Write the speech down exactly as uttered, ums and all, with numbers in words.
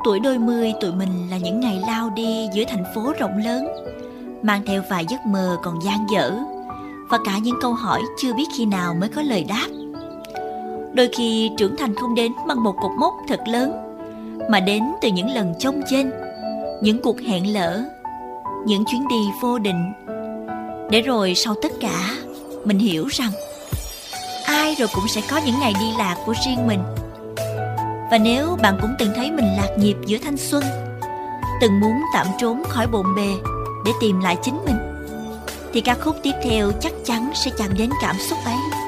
Tuổi đôi mươi tụi mình là những ngày lao đi giữa thành phố rộng lớn, mang theo vài giấc mơ còn dang dở và cả những câu hỏi chưa biết khi nào mới có lời đáp. Đôi khi trưởng thành không đến bằng một cột mốc thật lớn, mà đến từ những lần chông chênh, những cuộc hẹn lỡ, những chuyến đi vô định. Để rồi sau tất cả, mình hiểu rằng ai rồi cũng sẽ có những ngày đi lạc của riêng mình. Và nếu bạn cũng từng thấy mình lạc nhịp giữa thanh xuân, từng muốn tạm trốn khỏi bộn bề để tìm lại chính mình, thì ca khúc tiếp theo chắc chắn sẽ chạm đến cảm xúc ấy.